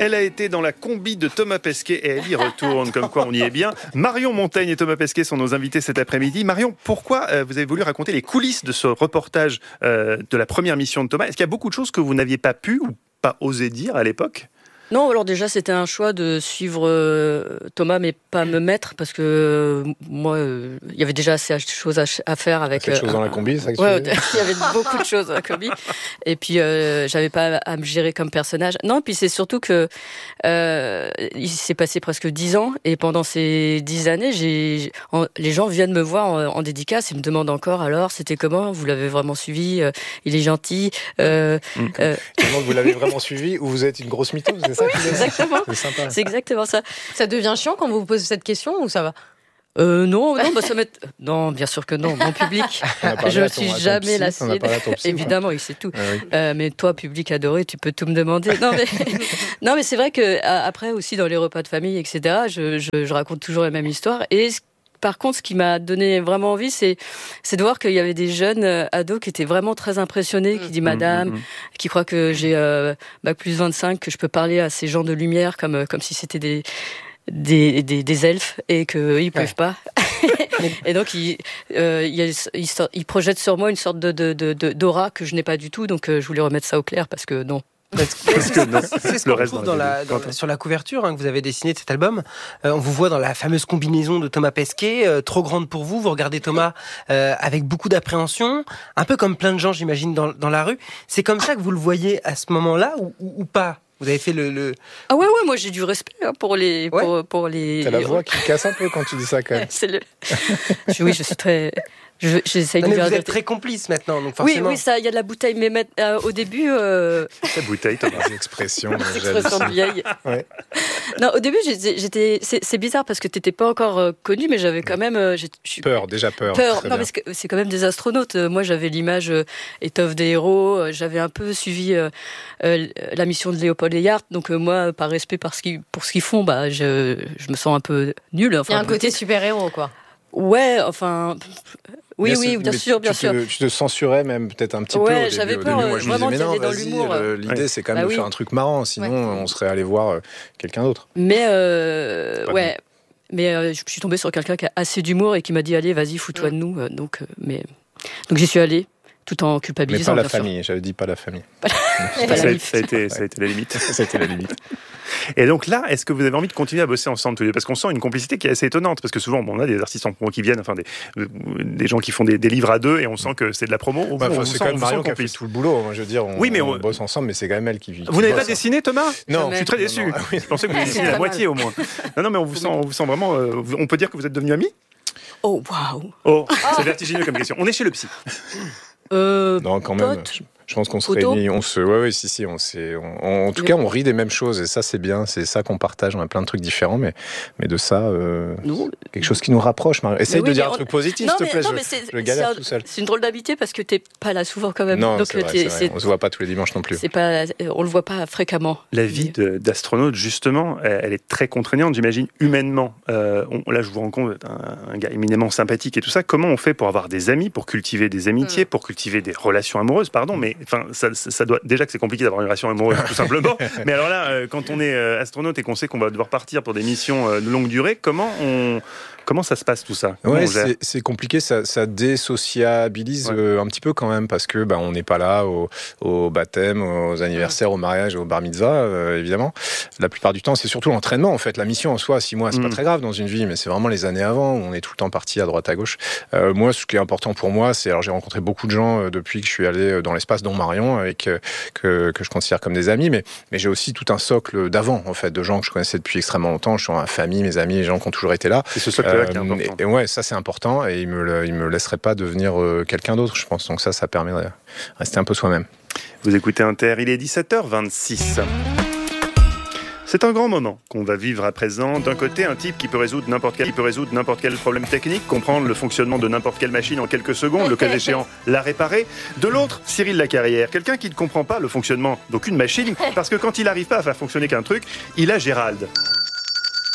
Elle a été dans la combi de Thomas Pesquet et elle y retourne, comme quoi on y est bien. Marion Montaigne et Thomas Pesquet sont nos invités cet après-midi. Marion, pourquoi vous avez voulu raconter les coulisses de ce reportage de la première mission de Thomas ? Est-ce qu'il y a beaucoup de choses que vous n'aviez pas pu ou pas osé dire à l'époque ? Non, alors déjà, c'était un choix de suivre Thomas, mais pas me mettre, parce que moi, il y avait déjà assez de choses à faire avec... Quelque chose dans la combi, c'est ça que tu ouais, veux dire ? il y avait beaucoup de choses dans la combi. Et puis, j'avais pas à me gérer comme personnage. Non, puis c'est surtout que il s'est passé presque 10 ans, et pendant ces 10 années, les gens viennent me voir en dédicace et me demandent encore, alors, c'était comment ? Vous l'avez vraiment suivi ? Il est gentil. Comment vous l'avez vraiment suivi ou vous êtes une grosse mytho, c'est ça ? Exactement. C'est sympa. C'est exactement ça. Ça devient chiant quand vous vous posez cette question ou ça va ? Non, ça m'est... Non, bien sûr que non. Mon public, je ne suis jamais lassée. Évidemment, il sait tout. Oui. Mais toi, public adoré, tu peux tout me demander. Non, mais c'est vrai que après aussi dans les repas de famille, etc. Je raconte toujours la même histoire. Et par contre, ce qui m'a donné vraiment envie, c'est de voir qu'il y avait des jeunes ados qui étaient vraiment très impressionnés, qui disent madame, qui croient que j'ai bac plus 25, que je peux parler à ces gens de lumière comme si c'était des elfes et qu'ils peuvent pas. Et donc ils projettent sur moi une sorte d'aura que je n'ai pas du tout. Donc je voulais remettre ça au clair parce que non. Parce que non, C'est ce qu'on retrouve sur la couverture que vous avez dessinée de cet album. On vous voit dans la fameuse combinaison de Thomas Pesquet, trop grande pour vous. Vous regardez Thomas avec beaucoup d'appréhension, un peu comme plein de gens, j'imagine, dans la rue. C'est comme ça que vous le voyez à ce moment-là ou pas ? Vous avez fait le... Ah ouais, moi j'ai du respect pour les... Ouais. Pour les... T'as la voix qui casse un peu quand tu dis ça, quand même. Oui, je suis très... J'essaye de mais dire... vous êtes très complice maintenant, donc forcément... Oui, ça, il y a de la bouteille, mais au début... La bouteille, Thomas. Des expressions. de vieille. Ouais. Non, au début, j'étais... C'est bizarre parce que t'étais pas encore connu, mais j'avais quand même... Déjà peur. Non, Très bien. parce que c'est quand même des astronautes. Moi, j'avais l'image étoffe des héros. J'avais un peu suivi la mission de Léopold et Yacht. Donc moi, par respect pour ce qu'ils font, je me sens un peu nulle. Il y a un côté super-héros, quoi. Ouais, enfin... Oui, bien sûr. Tu te censurais même peut-être un petit peu au début. J'avais peur Moi, je me vraiment disais, d'y mais aller non, dans vas-y, l'humour. l'idée, c'est quand même de faire un truc marrant. Sinon, on serait allé voir quelqu'un d'autre. Mais je suis tombée sur quelqu'un qui a assez d'humour et qui m'a dit, allez, vas-y, fous-toi de nous. Donc j'y suis allée, tout en culpabilisant. Mais pas la famille, j'avais dit pas la famille. Ça a été la limite. Ça a été la limite. Et donc là, est-ce que vous avez envie de continuer à bosser ensemble tous les deux ? Parce qu'on sent une complicité qui est assez étonnante. Parce que souvent, on a des artistes en promo qui viennent, enfin des gens qui font des livres à deux, et on sent que c'est de la promo. C'est quand même Marion qui a fait tout le boulot. Je veux dire, on bosse ensemble, mais c'est quand même elle qui Vous n'avez pas dessiné, Thomas ? Non. Je suis très déçu. Non. Je pensais que vous dessiniez la moitié au moins. Non, mais on vous sent vraiment. On peut dire que vous êtes devenus amis ? Oh, waouh ! Oh, c'est vertigineux comme question. On est chez le psy. Non, quand même. Je pense qu'on se réunit, en tout cas, on rit des mêmes choses et ça, c'est bien, c'est ça qu'on partage. On a plein de trucs différents, mais de ça, quelque chose qui nous rapproche. Essaye de dire un truc positif, s'il te plaît. Je galère tout seul. C'est une drôle d'habitude parce que t'es pas là souvent quand même. Non, donc c'est vrai. On se voit pas tous les dimanches non plus. On le voit pas fréquemment. La vie d'astronaute, justement, elle est très contraignante, j'imagine, humainement. Là, je vous rencontre un gars éminemment sympathique et tout ça. Comment on fait pour avoir des amis, pour cultiver des amitiés, pour cultiver des relations amoureuses, mais enfin, ça doit déjà que c'est compliqué d'avoir une relation amoureuse, tout simplement. Mais alors là, quand on est astronaute et qu'on sait qu'on va devoir partir pour des missions de longue durée, comment ça se passe tout ça ? Ouais, c'est compliqué, ça désociabilise un petit peu quand même, parce que on n'est pas là au baptême, aux anniversaires, au mariage, au bar mitzvah, évidemment. La plupart du temps, c'est surtout l'entraînement, en fait. La mission en soi, 6 mois, c'est pas très grave dans une vie, mais c'est vraiment les années avant où on est tout le temps parti à droite à gauche. Moi, ce qui est important pour moi, alors j'ai rencontré beaucoup de gens depuis que je suis allé dans l'espace, dont Marion, et que je considère comme des amis, mais j'ai aussi tout un socle d'avant, en fait, de gens que je connaissais depuis extrêmement longtemps. Je suis dans ma famille, mes amis, les gens qui ont toujours été là. C'est ce socle-là qui est important. Et ouais, ça c'est important, et il me laisserait pas devenir quelqu'un d'autre, je pense. Donc ça permet de rester un peu soi-même. Vous écoutez Inter, il est 17h26. C'est un grand moment qu'on va vivre à présent. D'un côté, un type qui peut résoudre n'importe quel problème technique, comprendre le fonctionnement de n'importe quelle machine en quelques secondes, le cas échéant, la réparer. De l'autre, Cyril Lacarrière, quelqu'un qui ne comprend pas le fonctionnement d'aucune machine, parce que quand il n'arrive pas à faire fonctionner qu'un truc, il a Gérald.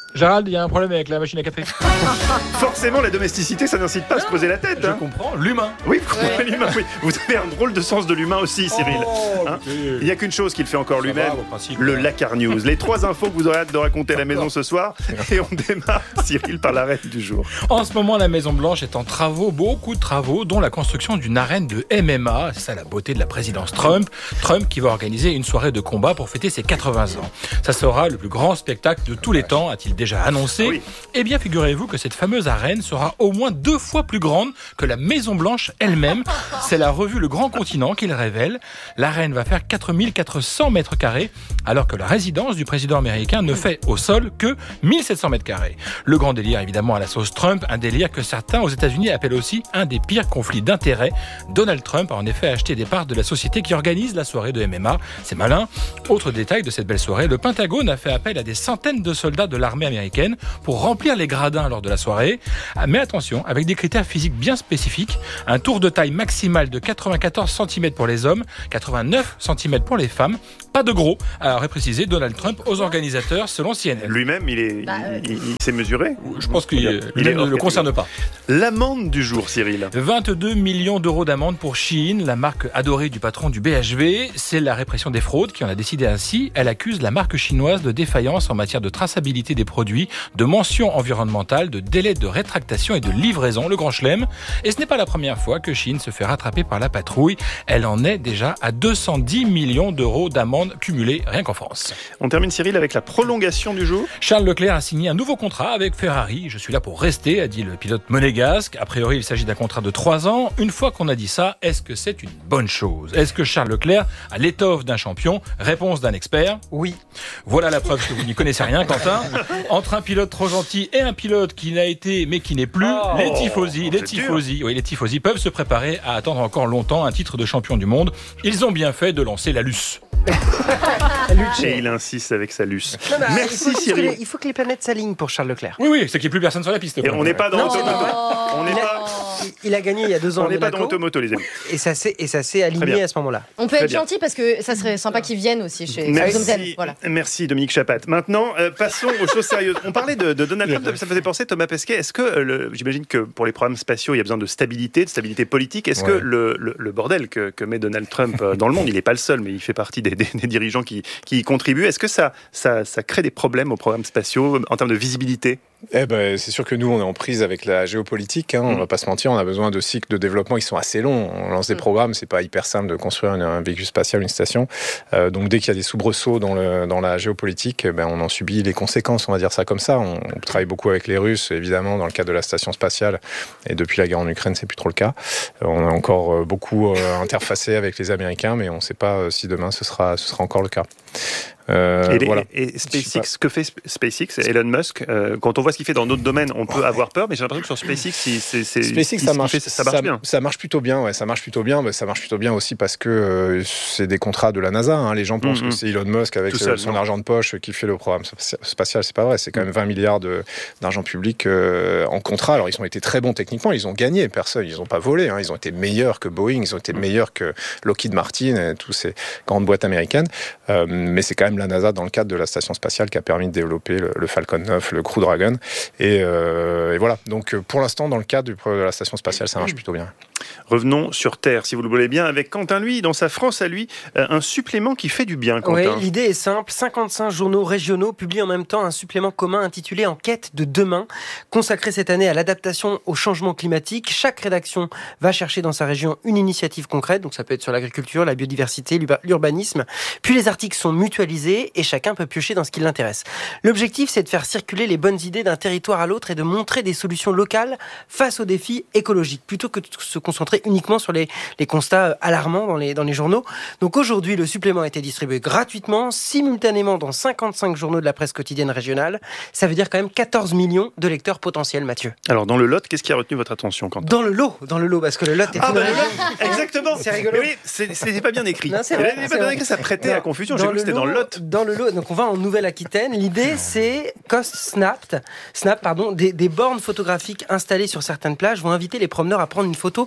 Gérald, il y a un problème avec la machine à café. Forcément, la domesticité, ça n'incite pas à se poser la tête. Je Hein. comprends, l'humain. Oui, vous comprenez l'humain. Oui. Vous avez un drôle de sens de l'humain aussi, Cyril. Hein. Il n'y a qu'une chose qu'il fait encore lui-même, le Lakar News. Les 3 infos que vous aurez hâte de raconter à la maison ce soir. Et on démarre, Cyril, par la reine du jour. En ce moment, la Maison-Blanche est en travaux, beaucoup de travaux, dont la construction d'une arène de MMA. C'est ça la beauté de la présidence Trump. Trump qui va organiser une soirée de combat pour fêter ses 80 ans. Ça sera le plus grand spectacle de tous les temps, a-t-il déjà annoncé. Oui. Eh bien, figurez-vous que cette fameuse arène sera au moins 2 fois plus grande que la Maison-Blanche elle-même. C'est la revue Le Grand Continent qui le révèle. L'arène va faire 4400 mètres carrés, alors que la résidence du président américain ne fait au sol que 1700 mètres carrés. Le grand délire, évidemment, à la sauce Trump, un délire que certains aux États-Unis appellent aussi un des pires conflits d'intérêts. Donald Trump a en effet acheté des parts de la société qui organise la soirée de MMA. C'est malin. Autre détail de cette belle soirée, le Pentagone a fait appel à des centaines de soldats de l'armée américaine pour remplir les gradins lors de la soirée. Mais attention, avec des critères physiques bien spécifiques, un tour de taille maximale de 94 cm pour les hommes, 89 cm pour les femmes. Pas de gros, aurait précisé Donald Trump aux organisateurs selon CNN. Lui-même, il s'est mesuré. Je pense qu'il ne le concerne pas. L'amende du jour, Cyril. 22 millions d'euros d'amende pour Shein, la marque adorée du patron du BHV. C'est la répression des fraudes qui en a décidé ainsi. Elle accuse la marque chinoise de défaillance en matière de traçabilité des produits, de mentions environnementales, de délais de rétractation et de livraison, le grand chelem. Et ce n'est pas la première fois que Shein se fait rattraper par la patrouille. Elle en est déjà à 210 millions d'euros d'amende cumulée rien qu'en France. On termine, Cyril, avec la prolongation du jour. Charles Leclerc a signé un nouveau contrat avec Ferrari. Je suis là pour rester, a dit le pilote monégasque. A priori, il s'agit d'un contrat de 3 ans. Une fois qu'on a dit ça, est-ce que c'est une bonne chose? Est-ce que Charles Leclerc a l'étoffe d'un champion? Réponse d'un expert. Oui. Voilà la preuve que vous n'y connaissez rien, Quentin. Entre un pilote trop gentil et un pilote qui n'a été mais qui n'est plus, les tifosi peuvent se préparer à attendre encore longtemps un titre de champion du monde. Ils ont bien fait de lancer la Luce. Et il insiste avec sa luce. Non, Merci, Cyril. Il faut que les planètes s'alignent pour Charles Leclerc. Oui, c'est qu'il n'y ait plus personne sur la piste. Et on n'est pas dans Automoto. On n'est pas. Il a gagné il y a 2 ans. On n'est pas dans Automoto, les amis. Et ça s'est aligné à ce moment-là. On peut Très être bien. gentil parce que ça serait sympa qu'ils viennent aussi chez Merci, Voilà. merci Dominique Chapat. Maintenant, passons aux choses sérieuses. On parlait de Donald Trump, ça me faisait penser, Thomas Pesquet, est-ce que, j'imagine que pour les programmes spatiaux, il y a besoin de stabilité politique, est-ce que le bordel que met Donald Trump dans le monde, il n'est pas le seul, mais il fait partie des dirigeants qui y contribuent, est-ce que ça crée des problèmes aux programmes spatiaux en termes de visibilité? C'est sûr que nous, on est en prise avec la géopolitique. On va pas se mentir, on a besoin de cycles de développement qui sont assez longs. On lance des programmes, c'est pas hyper simple de construire un véhicule spatial, une station. Donc dès qu'il y a des soubresauts dans la géopolitique, on en subit les conséquences, on va dire ça comme ça. On travaille beaucoup avec les Russes, évidemment, dans le cadre de la station spatiale. Et depuis la guerre en Ukraine, c'est plus trop le cas. On a encore beaucoup interfacé avec les Américains, mais on ne sait pas si demain ce sera encore le cas. Et SpaceX, que fait SpaceX, Elon Musk, quand on voit ce qu'il fait dans d'autres domaines, on peut avoir peur, mais j'ai l'impression que sur SpaceX, ça marche bien. Ça marche plutôt bien, ouais, ça marche plutôt bien. Mais ça marche plutôt bien aussi parce que c'est des contrats de la NASA. Les gens pensent que c'est Elon Musk avec son argent de poche qui fait le programme spatial. C'est pas vrai. C'est quand même 20 milliards d'argent public en contrat. Alors ils ont été très bons techniquement. Ils ont gagné. Ils n'ont pas volé. Ils ont été meilleurs que Boeing. Ils ont été meilleurs que Lockheed Martin et toutes ces grandes boîtes américaines. Mais c'est quand même la NASA dans le cadre de la station spatiale qui a permis de développer le Falcon 9, le Crew Dragon. Et voilà. Donc pour l'instant, dans le cadre de la station spatiale, ça marche plutôt bien. Revenons sur Terre, si vous le voulez bien, avec Quentin, lui, dans sa France à lui, un supplément qui fait du bien, Quentin. Oui, l'idée est simple. 55 journaux régionaux publient en même temps un supplément commun intitulé « En quête de demain », consacré cette année à l'adaptation au changement climatique. Chaque rédaction va chercher dans sa région une initiative concrète, donc ça peut être sur l'agriculture, la biodiversité, l'urbanisme. Puis les articles sont mutualisés et chacun peut piocher dans ce qui l'intéresse. L'objectif, c'est de faire circuler les bonnes idées d'un territoire à l'autre et de montrer des solutions locales face aux défis écologiques, plutôt que de se concentrer uniquement sur les constats alarmants dans les journaux. Donc aujourd'hui, le supplément a été distribué gratuitement, simultanément dans 55 journaux de la presse quotidienne régionale. Ça veut dire quand même 14 millions de lecteurs potentiels, Mathieu. Alors dans le Lot, qu'est-ce qui a retenu votre attention, Quentin? Dans le lot, parce que le Lot est une région. Exactement. C'est rigolo. Mais oui, c'était pas bien écrit. Non, c'est vrai, C'était pas bien écrit, ça prêtait à confusion. J'ai vu que c'était dans le Lot. Dans le Lot, donc on va en Nouvelle-Aquitaine. L'idée, c'est des bornes photographiques installées sur certaines plages vont inviter les promeneurs à prendre une photo du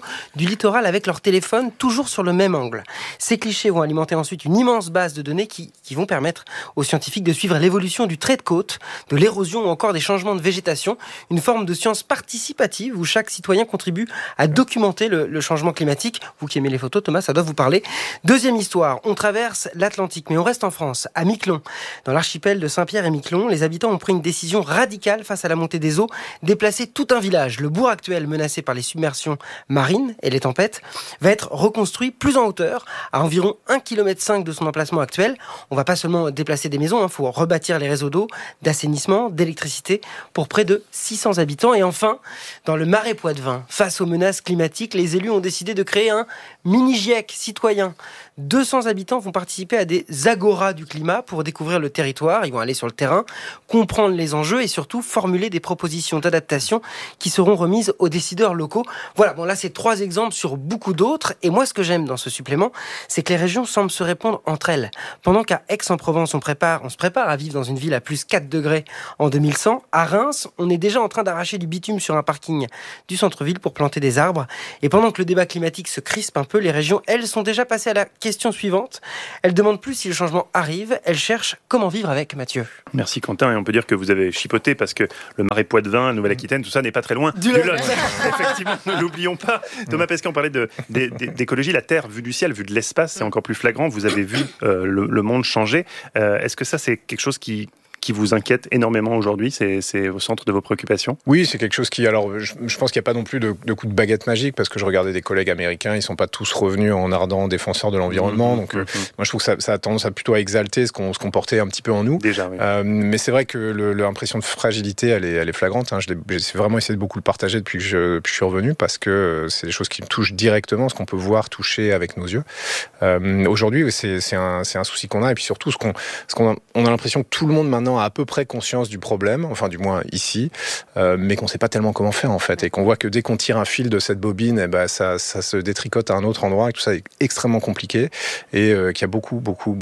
du littoral avec leur téléphone toujours sur le même angle. Ces clichés vont alimenter ensuite une immense base de données qui vont permettre aux scientifiques de suivre l'évolution du trait de côte, de l'érosion ou encore des changements de végétation. Une forme de science participative où chaque citoyen contribue à documenter le changement climatique. Vous qui aimez les photos, Thomas, ça doit vous parler. Deuxième histoire, on traverse l'Atlantique, mais on reste en France, à Miquelon. Dans l'archipel de Saint-Pierre et Miquelon, les habitants ont pris une décision radicale face à la montée des eaux, déplacer tout un village. Le bourg actuel, menacé par les submersions marines et les tempêtes, va être reconstruit plus en hauteur, à environ 1,5 km de son emplacement actuel. On va pas seulement déplacer des maisons, il faut rebâtir les réseaux d'eau, d'assainissement, d'électricité pour près de 600 habitants. Et enfin, dans le Marais Poitevin, face aux menaces climatiques, les élus ont décidé de créer un mini-GIEC citoyen. 200 habitants vont participer à des agoras du climat pour découvrir le territoire. Ils vont aller sur le terrain, comprendre les enjeux et surtout formuler des propositions d'adaptation qui seront remises aux décideurs locaux. Voilà, bon là c'est 3 exemples sur beaucoup d'autres. Et moi ce que j'aime dans ce supplément, c'est que les régions semblent se répondre entre elles. Pendant qu'à Aix-en-Provence on se prépare à vivre dans une ville à plus 4 degrés en 2100, à Reims on est déjà en train d'arracher du bitume sur un parking du centre-ville pour planter des arbres. Et pendant que le débat climatique se crispe un peu, les régions elles sont déjà passées à la question suivante. Elle demande plus si le changement arrive, elle cherche comment vivre avec. Mathieu. Merci Quentin, et on peut dire que vous avez chipoté parce que le Marais Poitevin, la Nouvelle-Aquitaine, tout ça n'est pas très loin du Lot. Effectivement, ne l'oublions pas. Thomas Pesquet, on parlait d'écologie, la Terre vue du ciel, vue de l'espace, c'est encore plus flagrant. Vous avez vu le monde changer. Est-ce que ça c'est quelque chose qui vous inquiète énormément aujourd'hui, c'est au centre de vos préoccupations? Oui, c'est quelque chose qui... Alors, je pense qu'il n'y a pas non plus de coup de baguette magique, parce que je regardais des collègues américains, ils ne sont pas tous revenus en ardents défenseurs de l'environnement. Donc, moi, je trouve que ça a tendance à plutôt à exalter ce qu'on portait un petit peu en nous. Déjà, oui. Mais c'est vrai que l'impression de fragilité, elle est flagrante. Hein. J'ai vraiment essayé de beaucoup le partager depuis que je suis revenu, parce que c'est des choses qui me touchent directement, ce qu'on peut voir, toucher avec nos yeux. Aujourd'hui, c'est un souci qu'on a, et puis surtout, on a l'impression que tout le monde maintenant a à peu près conscience du problème, enfin du moins ici, mais qu'on ne sait pas tellement comment faire en fait, et qu'on voit que dès qu'on tire un fil de cette bobine, ça se détricote à un autre endroit, et tout ça est extrêmement compliqué, et qu'il y a beaucoup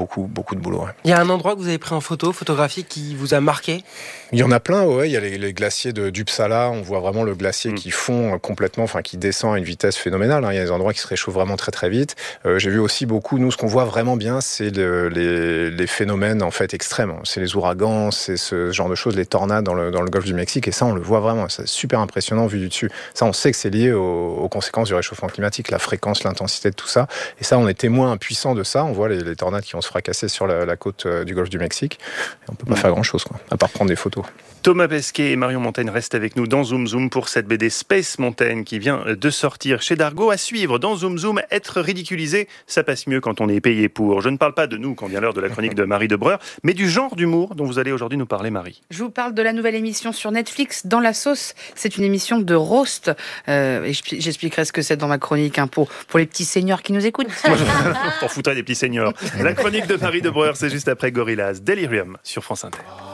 de boulot. Ouais. Il y a un endroit que vous avez pris en photographie qui vous a marqué? Il y en a plein, ouais. Il y a les glaciers d'Uppsala, on voit vraiment le glacier qui fond complètement, enfin qui descend à une vitesse phénoménale. Hein. Il y a des endroits qui se réchauffent vraiment très très vite. J'ai vu aussi beaucoup, nous ce qu'on voit vraiment bien, c'est les phénomènes en fait extrêmes. C'est les ouragans, c'est ce genre de choses, les tornades dans le golfe du Mexique, et ça on le voit vraiment, c'est super impressionnant vu du dessus. Ça on sait que c'est lié aux conséquences du réchauffement climatique, la fréquence, l'intensité de tout ça, et ça on est témoin impuissant de ça. On voit les tornades qui vont se fracasser sur la côte du golfe du Mexique, et on peut pas faire grand chose, à part prendre des photos. Thomas Pesquet et Marion Montaigne restent avec nous dans Zoom Zoom pour cette BD Space Mountain qui vient de sortir chez Dargaud. À suivre dans Zoom Zoom, être ridiculisé, ça passe mieux quand on est payé pour. Je ne parle pas de nous quand vient l'heure de la chronique de Marie Debreur, mais du genre d'humour dont vous allez aujourd'hui nous parler, Marie. Je vous parle de la nouvelle émission sur Netflix, Dans la sauce. C'est une émission de roast. Et j'expliquerai ce que c'est dans ma chronique pour les petits seniors qui nous écoutent. Moi, je t'en foutrais des petits seniors. La chronique de Marie Debreur, c'est juste après Gorillaz, Delirium sur France Inter.